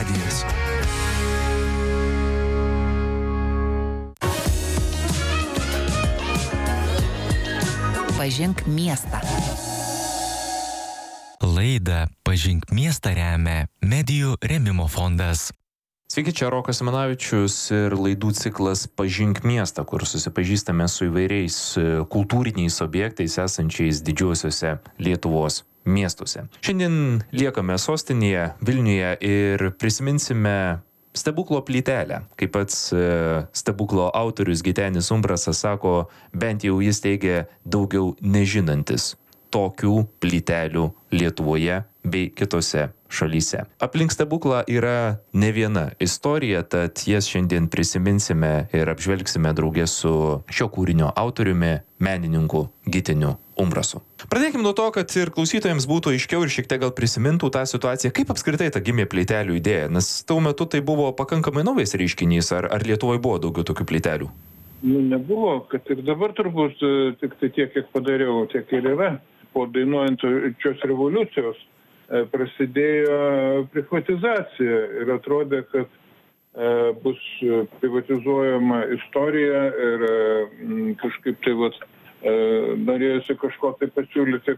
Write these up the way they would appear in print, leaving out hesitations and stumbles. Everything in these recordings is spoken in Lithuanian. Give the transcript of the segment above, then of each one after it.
radijas. Pažink miestą. Laidą Pažink miestą remia Medijų rėmimo fondas. Sveiki, čia Rokas Simanavičius ir laidų ciklas Pažink miestą, kur susipažįstame su įvairiais kultūriniais objektais esančiais didžiuosiuose Lietuvos miestuose. Šiandien liekame sostinėje Vilniuje ir prisiminsime stebuklo plytelę. Kaip pats stebuklo autorius Gitenis Umbrasas sako, bent jau jis teigia daugiau nežinantis tokių plytelių Lietuvoje bei kitose šalyse. Aplink stebuklą yra ne viena istorija, tad jas šiandien prisiminsime ir apžvelgsime drauge su šio kūrinio autoriumi, menininku Giteniu Umbrasu. Pradėkime nuo to, kad ir klausytojams būtų aiškiau ir šiek tiek gal prisimintų tą situaciją, kaip apskritai ta gimė plytelių idėja, nes tuo metu tai buvo pakankamai naujas reiškinys, ar Lietuvoje buvo daugiau tokių plytelių? Nebuvo, kad ir dabar turbūt tik tai tiek, kiek padariau, tiek ir yra. Po dainuojančios revoliucijos prasidėjo privatizacija ir atrodė, kad bus privatizuojama istorija ir kažkaip tai norėjosi kažko tai pasiūlyti,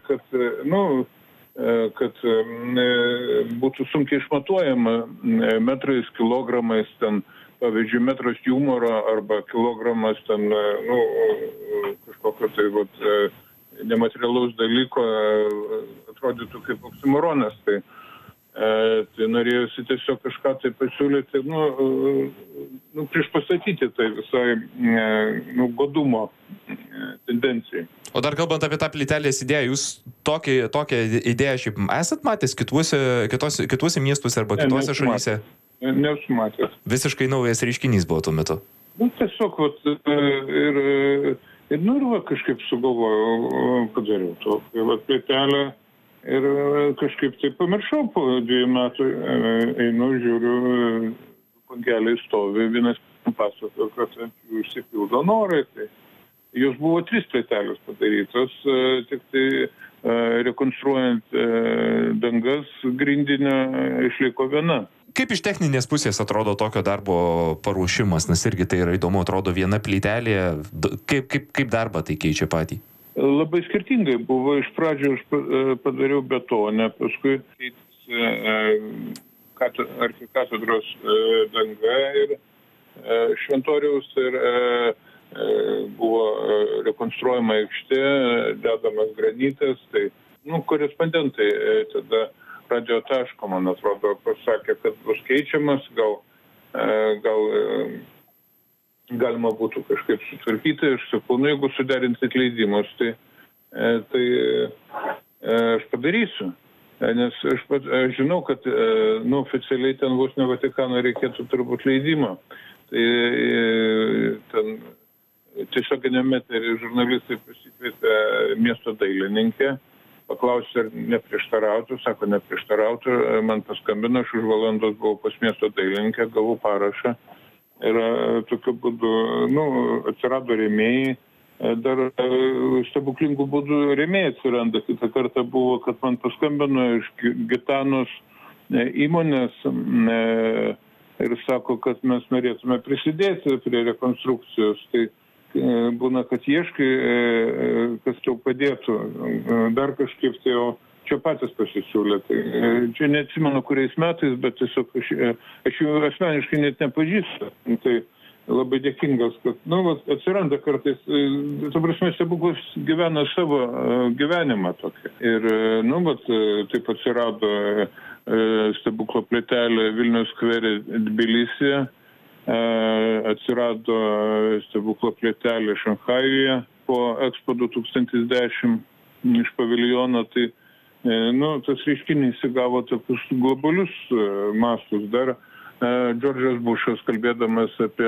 kad būtų sunkiai išmatuojama metrais, kilogramais, ten, pavyzdžiui, metras humoro arba kilogramas ten, kažkokio tai nematerialaus dalyko atrodytų kaip oksimoronas. Tai norėjusi tiesiog kažką tai pasiūlyti, priešpastatyti tai visai godumo tendencijai. O dar kalbant apie tą plytelės idėją, jūs tokią idėją šiaip esat matęs kituose miestuose arba kitose šalyse? Nesu matęs. Visiškai naujas reiškinys buvo tuo metu. Tiesiog ir kažkaip sugalvojau, padariau tokią plytelę ir kažkaip tai pamiršau, po 2 metų einu, žiūriu, pangeliai stovi, vienas pasakojo, kad jų išsipildo norai. Tai jos buvo 3 plytelės padarytos, tik tai rekonstruojant dangas grindinio išliko viena. Kaip iš techninės pusės atrodo tokio darbo paruošimas, nes irgi tai yra įdomu, atrodo viena plytelė, kaip darbą tai keičia patį? Labai skirtingai buvo, iš pradžių aš padariau betonę, paskui keitėsi arkikatedros danga ir šventoriaus ir buvo rekonstruojama aikštė, dedamas granitas, tai korespondentai tada Radio taško, man atrodo, pasakė, kad bus keičiamas, gal galima būtų kažkaip sutvarkyti. Aš sakau, jeigu suderinsit leidimus, tai aš padarysiu. Nes aš žinau, kad oficialiai ten vos ne Vatikano reikėtų turbūt leidimo. Tai ten tiesioginiame eteryje žurnalistai pasikvietė miesto dailininkę. Paklausė, ar neprieštarautų, sako, neprieštarautų, man paskambino, aš už valandos buvau pas miesto dailininkę, gavau parašą ir tokiu būdu, atsirado rėmėjai, dar stebuklingų būdų rėmėjai atsiranda. Kitą kartą buvo, kad man paskambino iš Gitanos įmonės ir sako, kad mes norėtume prisidėti prie rekonstrukcijos. Tai būna, kad ieškai, kas tau padėtų, dar kažkaip tai, o čia patys pasisiūlė. Tai, čia neatsimenu, kuriais metais, bet tiesiog aš jų asmeniškai net nepažįstu. Tai labai dėkingas, kad atsiranda kartais, stebuklas gyvena savo gyvenimą tokį. Ir taip atsirado stebuklo plytelė Vilniaus skvere Tbilisyje. Atsirado stebuklo plytelė Šanchajuje po Expo 2010 iš paviljono, tai tas reiškinys įgavo tokius globalius mastus. Dar Džordžas Bušas, kalbėdamas apie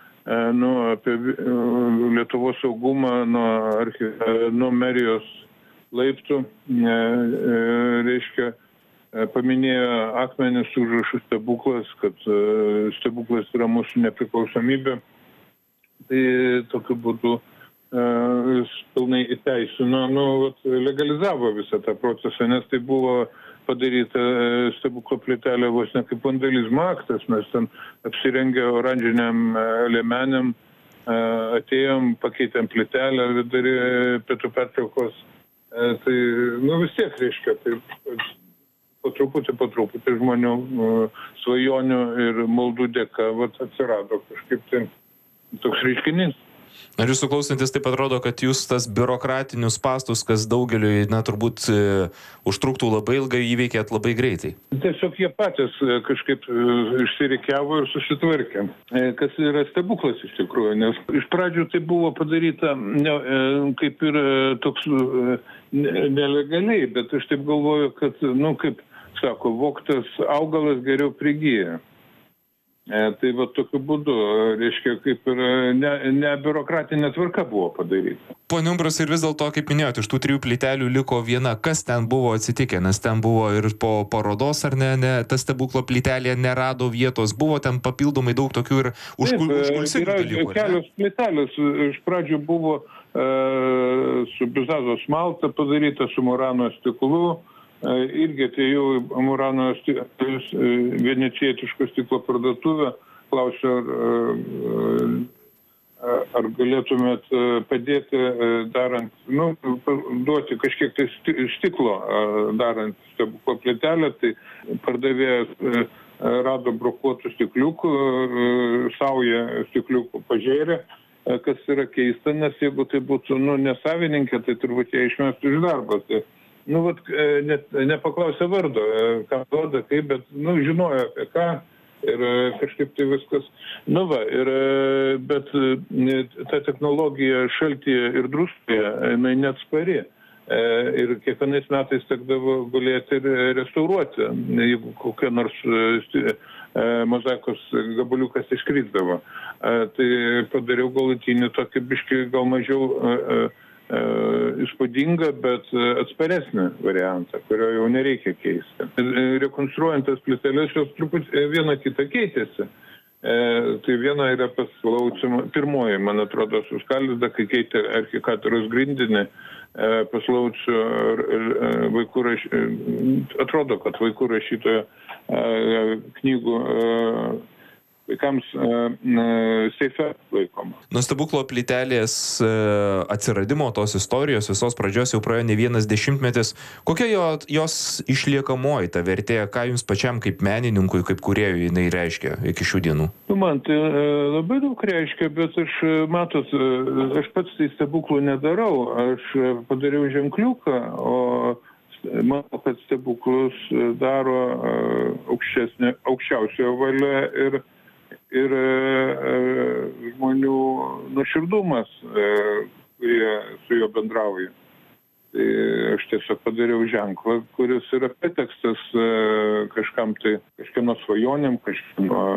Lietuvos saugumą nuo merijos laiptų, reiškia, paminėjo akmenis užrašų stebuklas, kad stebuklas yra mūsų nepriklausomybė. Tai tokiu būdu jis pilnai įteisino, legalizavo visą tą procesą, nes tai buvo padaryta stebuklo plytelė vos ne kaip vandalizmo aktas. Mes ten apsirengę oranžiniam liemenėm atėjom, pakeitėm plytelę vidury pietų pertraukos. Tai, vis tiek reiškia, tai po truputį žmonių svajonių ir maldų dėka atsirado kažkaip tai toks reiškinys. Ar jūsų klausantis taip atrodo, kad jūs tas biurokratinius spąstus, kas daugeliui, turbūt užtruktų labai ilgai, įveikėt labai greitai? Tiesiog jie patys kažkaip išsirikiavo ir susitvarkė. Kas yra stebuklas iš tikrųjų, nes iš pradžių tai buvo padaryta kaip ir toks nelegaliai, bet aš taip galvoju, kad, kaip sako, vogtas augalas geriau prigyja. Tai tokiu būdu, reiškia, kaip ir ne biurokratinė tvarka buvo padaryta. Pone Umbras, ir vis dėlto, kaip minėjote, iš tų 3 plytelių liko viena. Kas ten buvo atsitikę? Nes ten buvo ir po parodos, ar ne, ta stebuklo plytelė nerado vietos. Buvo ten papildomai daug tokių ir užkulsinių dalykų. Kelios plytelės iš pradžių buvo su bizazos smalta padaryta, su murano stiklu. Irgi atėjau Murano venecijietiško stiklo parduotuvę, klausiu, ar galėtumėt padėti darant, duoti kažkiek tai stiklo darant stebuklo plytelę, tai pardavėjas rado brokuotų stikliukų, saują stikliukų pažėrė, kas yra keista, nes jeigu tai būtų nesavininkė, tai turbūt jie išmestų iš darbo. Tai net nepaklausė vardo, ką duoda, kaip, bet, žinojo apie ką ir kažkaip tai viskas. Bet ta technologija šaltyje ir druskoje, jinai neatspari. Ir kiekvienais metais tekdavo gulėti ir restauruoti, jeigu kokia nors mozaikos gabaliukas iškrisdavo. Tai padariau galutinį tokį biškį gal mažiau įspūdingą, bet atsparesnį variantą, kurio jau nereikia keisti. Rekonstruojant tas plyteles, jos truputį viena kita keitėsi. Tai viena yra paslaucima, pirmoji, man atrodo, suskaldyta, kai keitė arkikatūros grindinį, paslauciu vaikų atrodo, kad vaikų rašytojo knygų vaikams seife laikoma. Nuo stebuklo plytelės atsiradimo, tos istorijos, visos pradžios jau praėjo ne vienas dešimtmetis. Kokia jos išliekamoji ta vertė, ką jums pačiam kaip menininkui, kaip kūrėjui jinai reiškia iki šių dienų? Man tai labai daug reiškia, bet aš pats tai stebuklų nedarau. Aš padariau ženkliuką, o manau, kad stebuklus daro aukščiausiojo valia ir žmonių nuoširdumas, kurie su juo bendrauja. Tai aš tiesiog padariau ženklą, kuris yra pretekstas kažkieno svajonėm, kažkieno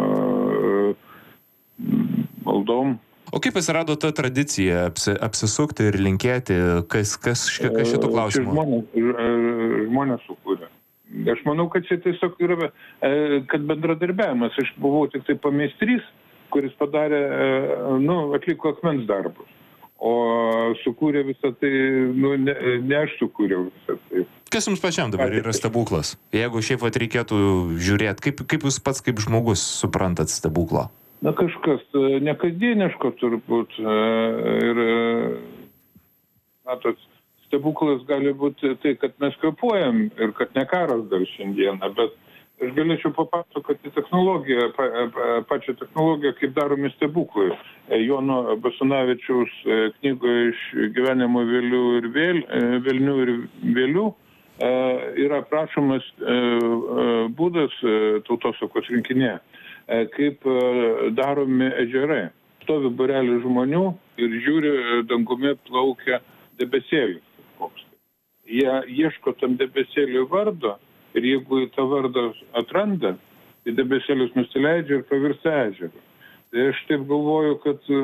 maldom. O kaip atsirado ta tradicija apsisukti ir linkėti, kas šitų klausimų? Žmonės sukūrė. Aš manau, kad čia tiesiog yra, kad bendradarbiavimas. Aš buvau tik tai pameistrys, kuris padarė, atliko akmens darbus. O sukūrė visą tai, ne aš sukūriau visą tai. Kas jums pačiam dabar yra stebuklas? Jeigu šiaip reikėtų žiūrėti, kaip jūs pats kaip žmogus suprantat stebuklą? Kažkas nekasdieniško turbūt. Ir, matot, stebuklas gali būti tai, kad mes kvėpuojam ir kad ne karas dar šiandieną, bet aš galėčiau papasakoti technologiją, pačią technologiją, kaip daromi stebuklai. Jono Basanavičiaus knygoje iš gyvenimo velnių ir vėlių yra aprašomas būdas tautosakos rinkinė, kaip daromi ežerai. Stovi būrelis žmonių ir žiūri, dangumi plaukia debesėlis. Jie ieško tam debesėliui vardo ir jeigu tą vardą atranda, tai debesėlis nusileidžia ir pavirsta ežeru. Tai aš taip galvoju,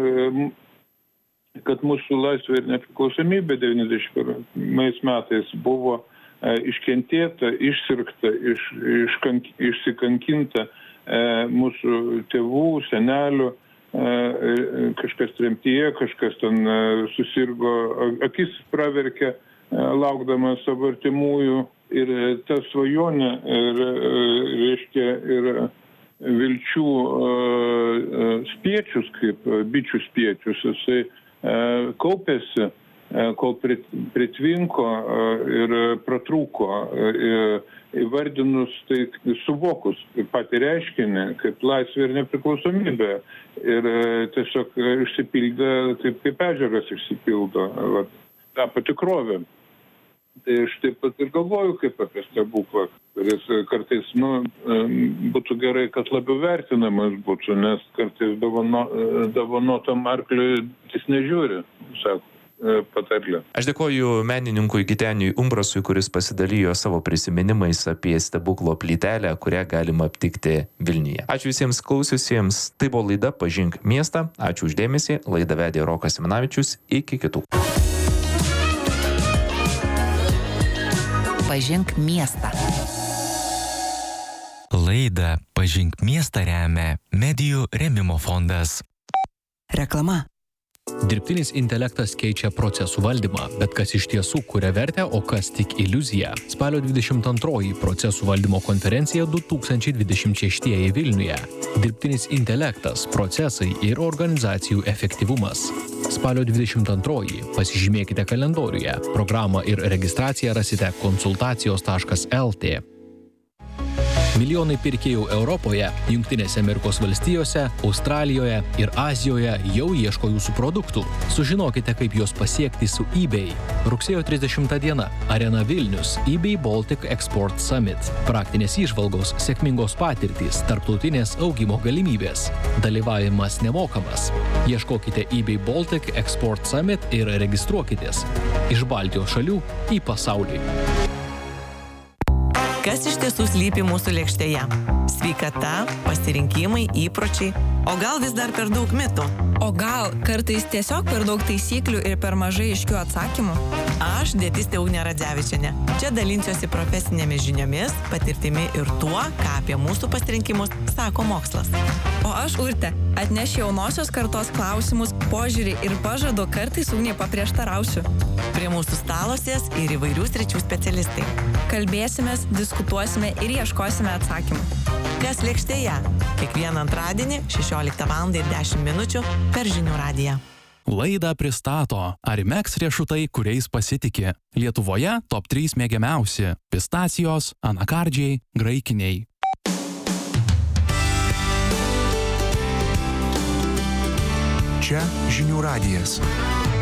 kad mūsų laisvė ir nepriklausomybė 91 metais buvo iškentėta, išsirgta, išsikankinta mūsų tėvų, senelių, kažkas tremtyje, kažkas ten susirgo, akis praverkė, laukdamas savo artimųjų, Ir ta svajonė ir, reiškia, ir vilčių spiečius, kaip bičių spiečius, jisai kaupėsi, kol pritvinko ir pratrūko, įvardinus, tai suvokus patį reiškinį, kaip laisvė ir nepriklausomybė. Ir tiesiog išsipildė taip, kaip ežeras išsipildo, tapo tikrovė. Tai aš taip pat ir galvoju kaip apie stebuklą, kuris kartais būtų gerai, kad labiau vertinamas būtų, nes kartais dovanotam arkliui jis nežiūri, sako patarlė. Aš dėkoju menininkui Giteniui Umbrasui, kuris pasidalijo savo prisiminimais apie stebuklo plytelę, kurią galima aptikti Vilniuje. Ačiū visiems klausiusiems. Tai buvo laida Pažink miestą. Ačiū už dėmesį. Laidą vedė Rokas Simanavičius. Iki kitų. Pažink miestą. Laidą Pažink miestą remia Medijų rėmimo fondas. Reklama. Dirbtinis intelektas keičia procesų valdymą, bet kas iš tiesų kuria vertę, o kas tik iliuzija. Spalio 22 procesų valdymo konferencija 2026 Vilniuje. Dirbtinis intelektas, procesai ir organizacijų efektyvumas. Spalio 22 pasižymėkite kalendoriuje. Programą ir registraciją rasite konsultacijos.lt. Milijonai pirkėjų Europoje, Jungtinėse Amerikos valstijose, Australijoje ir Azijoje jau ieško jūsų produktų. Sužinokite, kaip juos pasiekti su eBay. Rugsėjo 30 diena. Arena Vilnius. eBay Baltic Export Summit. Praktinės įžvalgos, sėkmingos patirtys, tarptautinės augimo galimybės. Dalyvavimas nemokamas. Ieškokite eBay Baltic Export Summit ir registruokitės. Iš Baltijos šalių į pasaulį. Kas iš tiesų slypi mūsų lėkštėje? Sveikata, pasirinkimai, įpročiai, o gal vis dar per daug mitų? O gal kartais tiesiog per daug taisyklių ir per mažai aiškių atsakymų? Aš dietistė Ugnė Radzevičienė. Čia dalinsiuosi profesinėmis žiniomis, patirtimi ir tuo, ką apie mūsų pasirinkimus sako mokslas. O aš Urtė, atnešiu jaunosios kartos klausimus, požiūrį ir pažadu kartais Ugnė paprieštarausiu. Prie mūsų stalo sės ir įvairių sričių specialistai. Kalbėsimės, diskutuosime ir ieškosime atsakymų. Kas lėkštėje? Kiekvieną antradienį 16:10 per Žinių radiją. Laidą pristato Arimex riešutai, kuriais pasitiki. Lietuvoje top 3 mėgiamiausi – pistacijos, anakardžiai, graikiniai. Čia Žinių radijas.